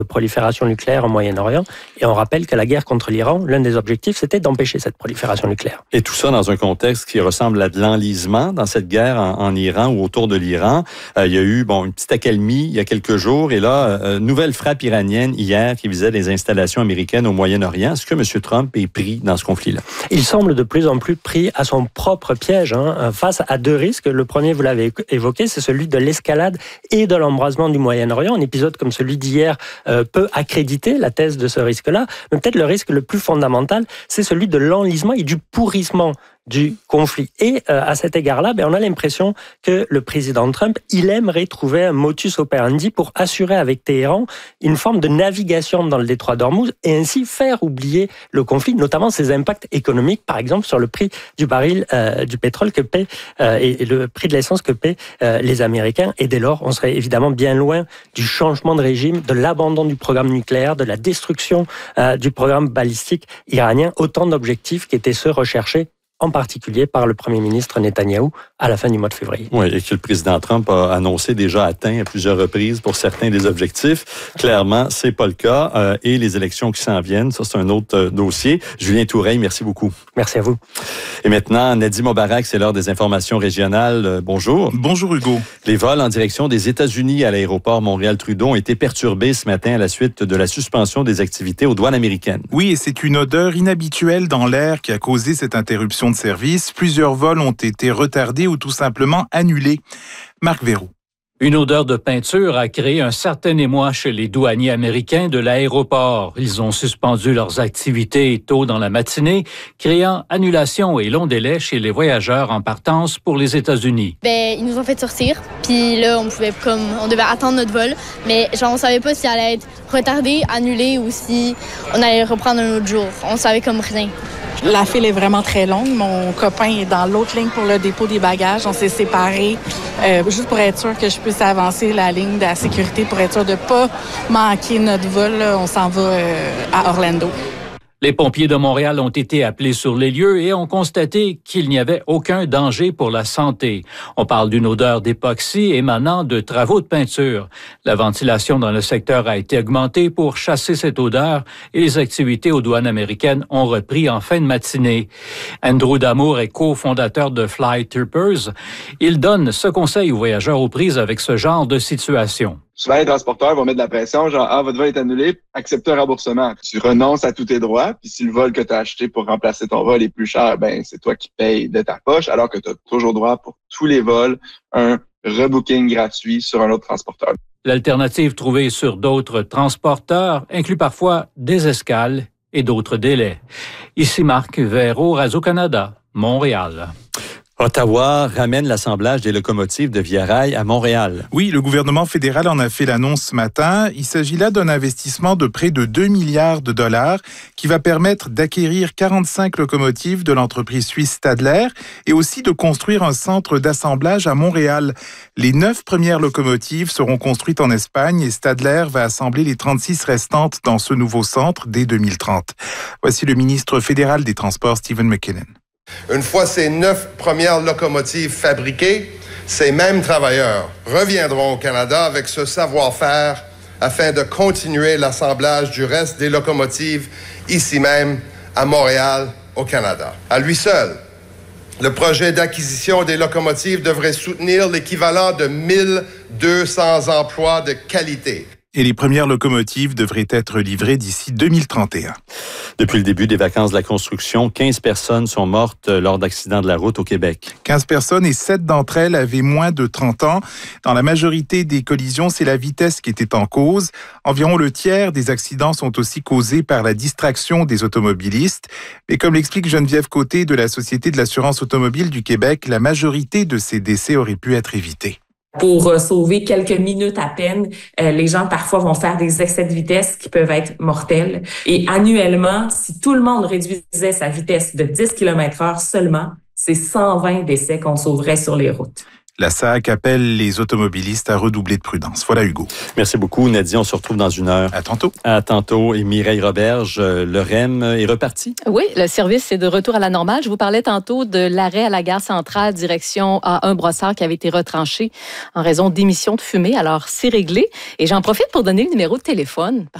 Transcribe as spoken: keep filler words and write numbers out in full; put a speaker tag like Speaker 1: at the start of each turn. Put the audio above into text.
Speaker 1: de prolifération nucléaire au Moyen-Orient. Et on rappelle que la guerre contre l'Iran, l'un des objectifs, c'était d'empêcher cette prolifération nucléaire.
Speaker 2: Et tout ça dans un contexte qui ressemble à de l'enlisement dans cette guerre en, en Iran ou autour de l'Iran. Euh, il y a eu bon, une petite accalmie il y a quelques jours. Et là, euh, nouvelle frappe iranienne hier qui visait les installations américaines au Moyen-Orient. Est-ce que M. Trump est pris dans ce conflit-là?
Speaker 1: Il semble de plus en plus pris à son propre piège, hein, face à deux risques. Le premier, vous l'avez évoqué, c'est celui de l'escalade et de l'embrasement du Moyen-Orient. Un épisode comme celui d'hier euh, peut accréditer la thèse de ce risque-là. Mais peut-être le risque le plus fondamental, c'est celui de l'enlisement et du pourrissement du conflit. Et euh, à cet égard-là, ben, on a l'impression que le président Trump, il aimerait trouver un modus operandi pour assurer avec Téhéran une forme de navigation dans le détroit d'Ormuz et ainsi faire oublier le conflit, notamment ses impacts économiques, par exemple sur le prix du baril euh, du pétrole que paient euh, et, et le prix de l'essence que paient euh, les Américains. Et dès lors, on serait évidemment bien loin du changement de régime, de l'abandon du programme nucléaire, de la destruction euh, du programme balistique iranien. Autant d'objectifs qui étaient ceux recherchés en particulier par le premier ministre Netanyahou à la fin du mois de février.
Speaker 2: Oui, et que le président Trump a annoncé déjà atteint à plusieurs reprises pour certains des objectifs. Clairement, c'est pas le cas. Euh, et les élections qui s'en viennent, ça c'est un autre euh, dossier. Julien Toureille, merci beaucoup.
Speaker 1: Merci à vous.
Speaker 2: Et maintenant, Nadim Obarak, c'est l'heure des informations régionales. Euh, bonjour.
Speaker 3: Bonjour Hugo.
Speaker 2: Les vols en direction des États-Unis à l'aéroport Montréal-Trudeau ont été perturbés ce matin à la suite de la suspension des activités aux douanes américaines.
Speaker 3: Oui, et c'est une odeur inhabituelle dans l'air qui a causé cette interruption de service. Plusieurs vols ont été retardés ou tout simplement annulés. Marc Verroux.
Speaker 4: Une odeur de peinture a créé un certain émoi chez les douaniers américains de l'aéroport. Ils ont suspendu leurs activités tôt dans la matinée, créant annulation et long délai chez les voyageurs en partance pour les États-Unis.
Speaker 5: Ben, ils nous ont fait sortir, puis là, on pouvait comme, on devait attendre notre vol, mais genre, on savait pas si elle allait être retardé, annulé ou si on allait reprendre un autre jour. On savait comme rien.
Speaker 6: La file est vraiment très longue. Mon copain est dans l'autre ligne pour le dépôt des bagages. On s'est séparés euh, juste pour être sûr que je puisse avancer la ligne de la sécurité pour être sûr de ne pas manquer notre vol. Là. On s'en va euh, à Orlando.
Speaker 4: Les pompiers de Montréal ont été appelés sur les lieux et ont constaté qu'il n'y avait aucun danger pour la santé. On parle d'une odeur d'époxy émanant de travaux de peinture. La ventilation dans le secteur a été augmentée pour chasser cette odeur et les activités aux douanes américaines ont repris en fin de matinée. Andrew Damour est cofondateur de Fly Troopers. Il donne ce conseil aux voyageurs aux prises avec ce genre de situation.
Speaker 7: Souvent, les transporteurs vont mettre de la pression, genre « Ah, votre vol est annulé, acceptez un remboursement. » Tu renonces à tous tes droits, puis si le vol que tu as acheté pour remplacer ton vol est plus cher, ben c'est toi qui payes de ta poche, alors que tu as toujours droit pour tous les vols un rebooking gratuit sur un autre transporteur.
Speaker 4: L'alternative trouvée sur d'autres transporteurs inclut parfois des escales et d'autres délais. Ici Marc Verreau, Radio-Canada, Montréal.
Speaker 2: Ottawa ramène l'assemblage des locomotives de Via Rail à Montréal.
Speaker 3: Oui, le gouvernement fédéral en a fait l'annonce ce matin. Il s'agit là d'un investissement de près de deux milliards de dollars qui va permettre d'acquérir quarante-cinq locomotives de l'entreprise suisse Stadler et aussi de construire un centre d'assemblage à Montréal. Les neuf premières locomotives seront construites en Espagne et Stadler va assembler les trente-six restantes dans ce nouveau centre dès deux mille trente. Voici le ministre fédéral des Transports, Stephen McKinnon.
Speaker 8: Une fois ces neuf premières locomotives fabriquées, ces mêmes travailleurs reviendront au Canada avec ce savoir-faire afin de continuer l'assemblage du reste des locomotives ici même à Montréal, au Canada. À lui seul, le projet d'acquisition des locomotives devrait soutenir l'équivalent de mille deux cents emplois de qualité.
Speaker 3: Et les premières locomotives devraient être livrées d'ici deux mille trente et un.
Speaker 2: Depuis le début des vacances de la construction, quinze personnes sont mortes lors d'accidents de la route au Québec.
Speaker 3: quinze personnes et sept d'entre elles avaient moins de trente ans. Dans la majorité des collisions, c'est la vitesse qui était en cause. Environ le tiers des accidents sont aussi causés par la distraction des automobilistes. Mais comme l'explique Geneviève Côté de la Société de l'assurance automobile du Québec, la majorité de ces décès auraient pu être évités.
Speaker 9: Pour sauver quelques minutes à peine, euh, les gens parfois vont faire des excès de vitesse qui peuvent être mortels. Et annuellement, si tout le monde réduisait sa vitesse de dix kilomètres heure seulement, c'est cent vingt décès qu'on sauverait sur les routes.
Speaker 3: La S A C appelle les automobilistes à redoubler de prudence. Voilà, Hugo.
Speaker 2: Merci beaucoup, Nadia. On se retrouve dans une heure.
Speaker 3: À tantôt.
Speaker 2: À tantôt. Et Mireille Roberge, le R E M est reparti?
Speaker 10: Oui, le service est de retour à la normale. Je vous parlais tantôt de l'arrêt à la gare centrale, direction A un Brossard, qui avait été retranché en raison d'émissions de fumée. Alors, c'est réglé. Et j'en profite pour donner le numéro de téléphone.